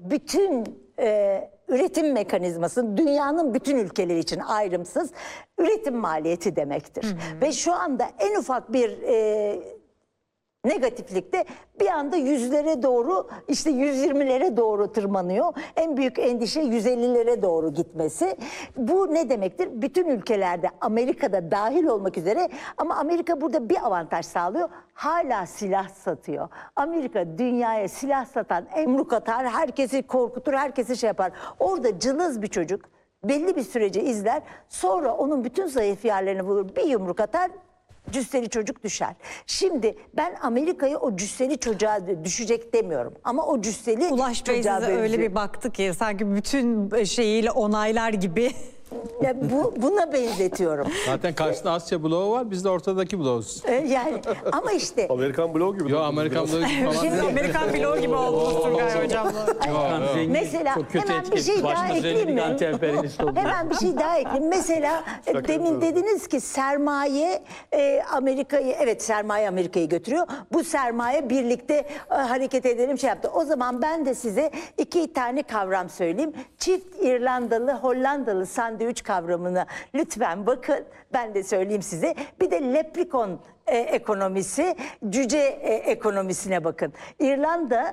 bütün üretim mekanizması dünyanın bütün ülkeleri için ayrımsız üretim maliyeti demektir. Ve şu anda en ufak bir negatiflikte bir anda yüzlere doğru, işte 120'lere doğru tırmanıyor. En büyük endişe 150'lere doğru gitmesi. Bu ne demektir? Bütün ülkelerde, Amerika'da dahil olmak üzere, ama Amerika burada bir avantaj sağlıyor. Hala silah satıyor. Amerika dünyaya silah satan, yumruk atar, herkesi korkutur, herkesi şey yapar. Orada cılız bir çocuk belli bir sürece izler. Sonra onun bütün zayıf yerlerini bulur, bir yumruk atar. Cüsseli çocuk düşer. Şimdi ben Amerika'yı o cüsseli çocuğa düşecek demiyorum. Ama o cüsseli Ulaş Bey çocuğa size benziyor. öyle bir baktı ki sanki bütün şeyiyle onaylar gibi. Ya buna benzetiyorum. Zaten karşısında Asya bloğu var, biz de ortadaki bloğuz. Yani ama işte Amerikan bloğu gibi. Yok, Amerikan bloğu gibi falan değil. Amerikan bloğu gibi oldunuz Turgay Hocam. mesela hemen bir şey daha ekleyeyim mi? Hemen bir şey daha ekleyeyim. Mesela demin dediniz ki sermaye Amerika'yı, evet sermaye Amerika'yı götürüyor. Bu sermaye birlikte hareket edelim şey yaptı. O zaman ben de size iki tane kavram söyleyeyim. Çift İrlandalı, Hollandalı sandviç kavramına lütfen bakın. Ben de söyleyeyim size. Bir de leprechaun ekonomisi, cüce ekonomisine bakın. İrlanda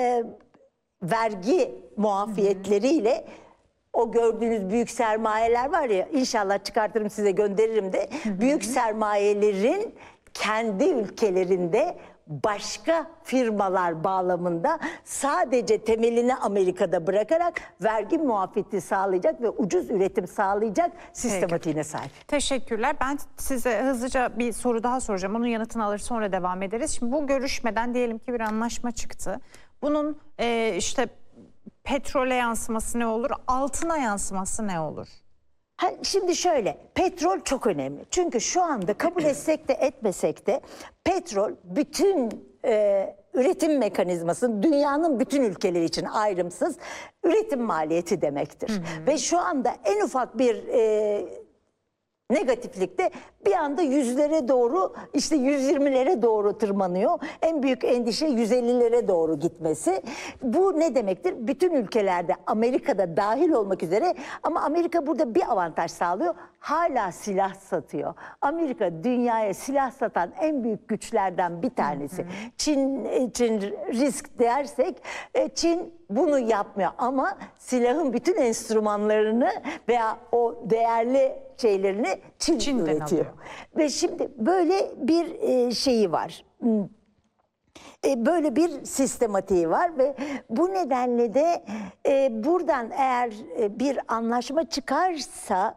vergi muafiyetleriyle o gördüğünüz büyük sermayeler var ya, inşallah çıkartırım size gönderirim de, büyük sermayelerin kendi ülkelerinde başka firmalar bağlamında sadece temelini Amerika'da bırakarak vergi muafiyeti sağlayacak ve ucuz üretim sağlayacak sistematiğine sahip. Teşekkürler. Ben size hızlıca bir soru daha soracağım. Onun yanıtını alır sonra devam ederiz. Şimdi bu görüşmeden diyelim ki bir anlaşma çıktı. Bunun işte petrole yansıması ne olur? Altına yansıması ne olur? Şimdi şöyle, petrol çok önemli. Çünkü şu anda kabul etsek de etmesek de petrol bütün üretim mekanizması dünyanın bütün ülkeleri için ayrımsız üretim maliyeti demektir. Ve şu anda en ufak bir negatiflikte bir anda yüzlere doğru, işte 120'lere doğru tırmanıyor. En büyük endişe 150'lere doğru gitmesi. Bu ne demektir? Bütün ülkelerde, Amerika'da dahil olmak üzere, ama Amerika burada bir avantaj sağlıyor. Hala silah satıyor. Amerika dünyaya silah satan en büyük güçlerden bir tanesi. Çin risk dersek, Çin bunu yapmıyor ama silahın bütün enstrümanlarını veya o değerli şeylerini Çin üretiyor. Alıyor. Ve şimdi böyle bir şeyi var. Böyle bir sistematiği var ve bu nedenle de buradan eğer bir anlaşma çıkarsa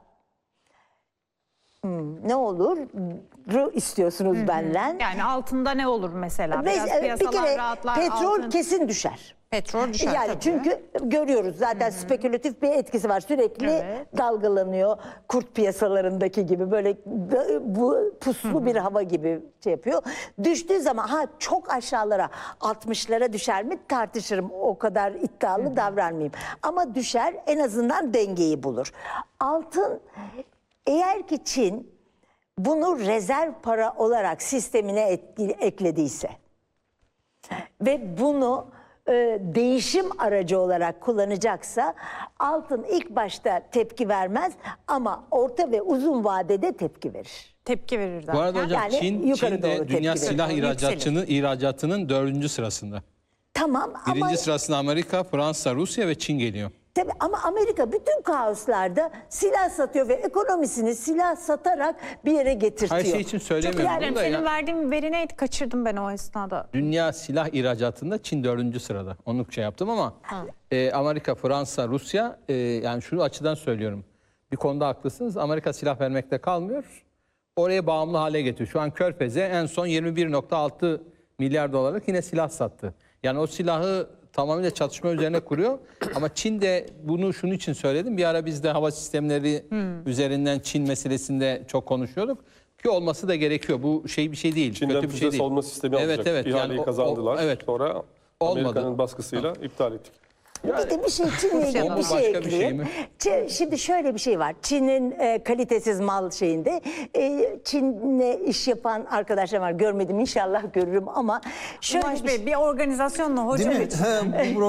ne olur istiyorsunuz benden? Yani altında ne olur mesela? Biraz bir kere rahatlar, petrol altın... kesin düşer. Petrol düşer yani tabii. Çünkü görüyoruz zaten spekülatif bir etkisi var. Sürekli dalgalanıyor. Kurt piyasalarındaki gibi böyle bu puslu bir hava gibi şey yapıyor. Düştüğü zaman çok aşağılara 60'lara düşer mi tartışırım. O kadar iddialı davranmayayım. Ama düşer, en azından dengeyi bulur. Altın, eğer ki Çin bunu rezerv para olarak sistemine eklediyse ve bunu değişim aracı olarak kullanacaksa, altın ilk başta tepki vermez ama orta ve uzun vadede tepki verir. Tepki verir zaten. Bu arada hocam Yani Çin de dünya silah ihracatının 4. sırasında. Tamam ama... Birinci sırasında Amerika, Fransa, Rusya ve Çin geliyor. Tabii, ama Amerika bütün kaoslarda silah satıyor ve ekonomisini silah satarak bir yere getirtiyor. Her şey için söylemiyorum. Çok senin verdiğin veri neydi? Kaçırdım ben o esnada. Dünya silah ihracatında Çin 4. sırada. Onu şey yaptım ama Amerika, Fransa, Rusya, yani şu açıdan söylüyorum. Bir konuda haklısınız. Amerika silah vermekte kalmıyor. Oraya bağımlı hale getiriyor. Şu an Körfez'e en son 21,6 milyar dolarlık yine silah sattı. Yani o silahı tamamıyla çatışma üzerine kuruyor. Ama Çin de bunu şunun için söyledim. Bir ara biz de hava sistemleri üzerinden Çin meselesinde çok konuşuyorduk. Ki olması da gerekiyor. Bu bir şey değil. Çin'den kötü bir şey değil. savunma sistemi alacak. İhaleyi Yani kazandılar. Sonra Amerika'nın baskısıyla iptal ettik. Bir de bir şey Çin'le ilgili bir şey ekleyeyim. Şimdi şöyle bir şey var. Çin'in kalitesiz mal şeyinde. Çin'le iş yapan arkadaşlar var. Görmedim, inşallah görürüm ama şöyle Ulaş Bey, bir organizasyonla hocam için.